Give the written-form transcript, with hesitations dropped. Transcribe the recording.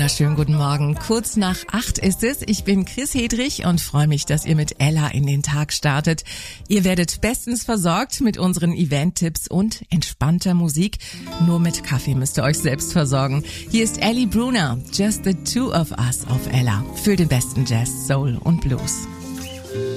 Wunderschönen guten Morgen. Kurz nach 8 ist es. Ich bin Chris Hedrich und freue mich, dass ihr mit Ella in den Tag startet. Ihr werdet bestens versorgt mit unseren Event-Tipps und entspannter Musik. Nur mit Kaffee müsst ihr euch selbst versorgen. Hier ist Ellie Brunner, Just the Two of Us auf Ella für den besten Jazz, Soul und Blues.